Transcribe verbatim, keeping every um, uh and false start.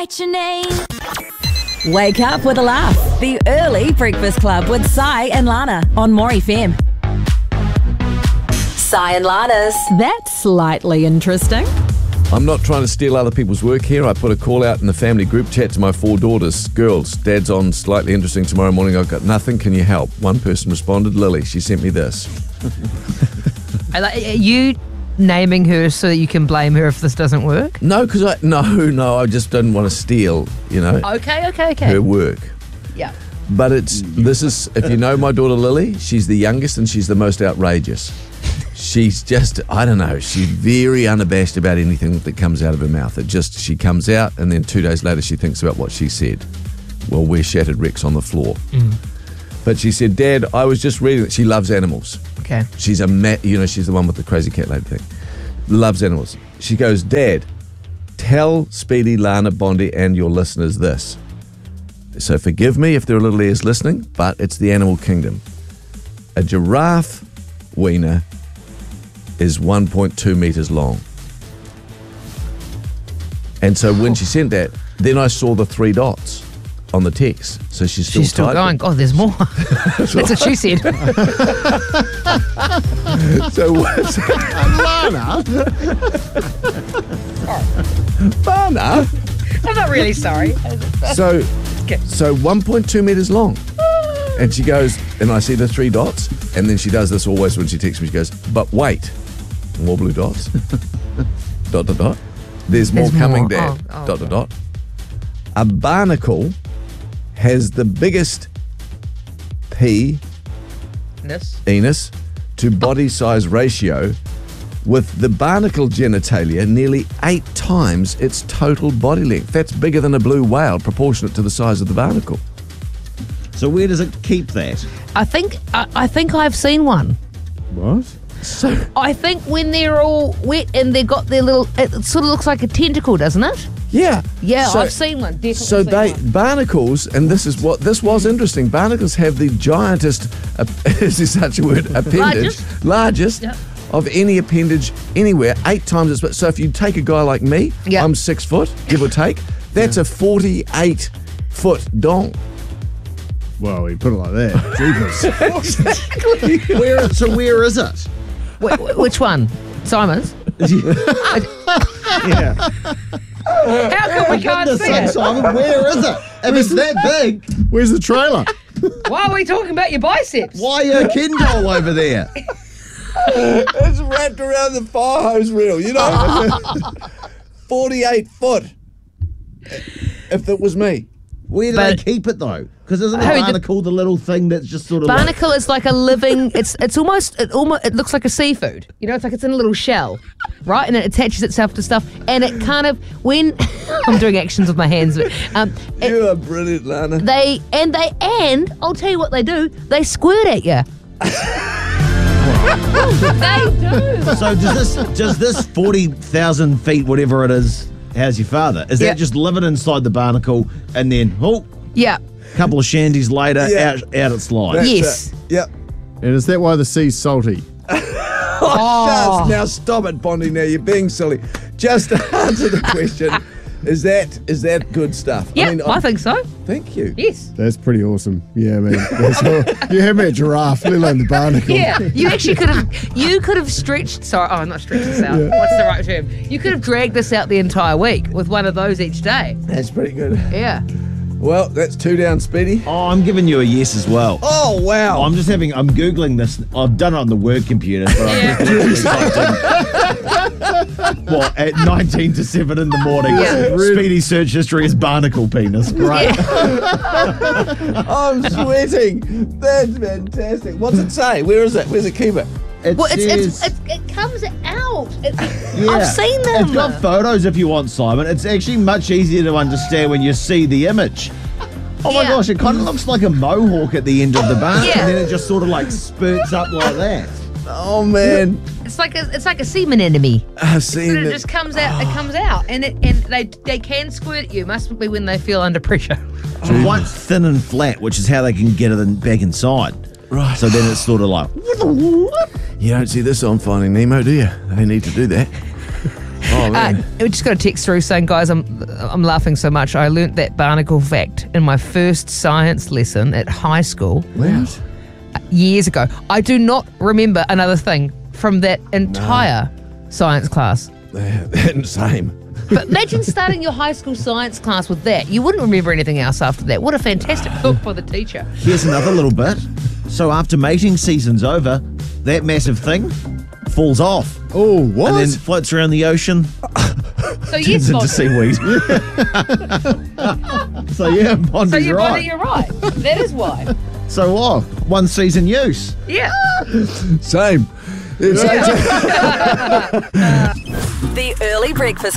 write your name. Wake up with a laugh. The Early Breakfast Club with Sai and Lana on More F M. Sai and Lana's That's Slightly Interesting. I'm not trying to steal other people's work here. I put a call out in the family group chat to my four daughters. Girls, Dad's on Slightly Interesting tomorrow morning. I've got nothing. Can you help? One person responded, Lily. She sent me this. I like you naming her so that you can blame her if this doesn't work? No, because I no, no, I just didn't want to steal, you know, Okay, okay, okay. her work. Yeah. But it's this is if you know my daughter Lily, she's the youngest and she's the most outrageous. She's just, I don't know, she's very unabashed about anything that comes out of her mouth. It just, she comes out and then two days later she thinks about what she said. Well, we're shattered wrecks on the floor. Mm. But she said, Dad, I was just reading that she loves animals. Okay. She's a, ma- you know, she's the one with the crazy cat lady thing. Loves animals. She goes, Dad, tell Speedy, Lana, Bondi and your listeners this. So forgive me if there are little ears listening, but it's the animal kingdom. A giraffe wiener is one point two metres long. And so when she sent that, then I saw the three dots on the text. So she's still She's still typing. going, oh, there's more. That's what she said. So what's Lana? Lana? I'm not really sorry. So, so one point two metres long. And she goes, and I see the three dots, and then she does this always when she texts me. She goes, but wait, more blue dots. dot, dot, dot. There's more There's coming, more. Dad. Oh, oh, dot, dot, dot. A barnacle has the biggest P, This. Enos, to body size ratio, with the barnacle genitalia nearly eight times its total body length. That's bigger than a blue whale, proportionate to the size of the barnacle. So where does it keep that? I think I, I think I've seen one. What? So I think when they're all wet and they've got their little, it sort of looks like a tentacle, doesn't it? yeah, Yeah, So- I've seen one. Definitely So seen they one. barnacles, and this is what this was interesting. Barnacles have the giantest, uh, is this such a word? Appendage, Largest. largest Yep. of any appendage anywhere. Eight times as much. So if you take a guy like me, Yep. I'm six foot, give or take. That's a forty-eight foot dong. Well, you put it like that. Jeepers. Where, so where is it? Wh- wh- which one? Simon's? Yeah. How come we can't Goodness see sakes, it? Simon, where is it? If it's that big, Where's the trailer? Why are we talking about your biceps? why are Ken doll over there? It's wrapped around the fire hose reel, you know. forty-eight foot. If it was me. Where do But- they keep it though? Because isn't a Harry, the- barnacle the little thing that's just sort of like, Barnacle is like a living. It's it's almost it almost it looks like a seafood. You know, it's like it's in a little shell, right? And it attaches itself to stuff, and it kind of when I'm doing actions with my hands, but um, it, You are brilliant, Lana. they and they and I'll tell you what they do. They squirt at you. They do. So does this does this forty thousand feet, whatever it is, how's your father? Is Yeah. that just living inside the barnacle and then oh, Yeah. a couple of shandies later, Yeah. out out it slides? That's Yes. it. Yep. And is that why the sea's salty? Oh. Just, now stop it, Bondi. Now you're being silly. Just to answer the question, is that is that good stuff? Yeah, I, I mean, I'm- think so. Thank you. Yes. That's pretty awesome. Yeah, man. That's all. You had me a giraffe, let alone the barnacle. Yeah, you actually could have. You could have stretched. Sorry, oh, not stretched this out. What's the right term? You could have dragged this out the entire week with one of those each day. That's pretty good. Yeah. Well, that's two down, Speedy. Oh, I'm giving you a yes as well. Oh wow! I'm just having, I'm Googling this. I've done it on the work computer, but Yeah. I've just typed in, what, at nineteen to seven in the morning. Yeah. Speedy search history is barnacle penis. Great. I'm sweating. That's fantastic. What's it say? Where is it? Where's it keep it? It Well, it's, it's, says- it's, it comes out. It, Yeah. I've seen them. It's got photos if you want, Simon. It's actually much easier to understand when you see the image. Oh my Yeah. gosh, it kind of looks like a mohawk at the end of the barn, Yeah. and then it just sort of like spurts up like that. Oh man, It's like a it's like a semen enemy. I've So seen it it. just comes out. It comes out, and it and they they can squirt at you. Must be when they feel under pressure. It's quite thin and flat, which is how they can get it in, back inside. Right. So then it's sort of like, You don't see this on Finding Nemo, do you? They need to do that. Oh Oh, Uh, man. we just got a text through saying, guys, I'm I'm laughing so much. I learnt that barnacle fact in my first science lesson at high school What? years ago. I do not remember another thing from that entire science class. Same. But imagine starting your high school science class with that. You wouldn't remember anything else after that. What a fantastic hook for the teacher. Here's another little bit. So after mating season's over, that massive thing falls off Oh, what? and then floats around the ocean, So yes, turns into Bonnie. seaweed. So yeah, Bondi's So you're right. right. You're right. That is why. So what? One season use. Yeah. Same. It's The Early Breakfast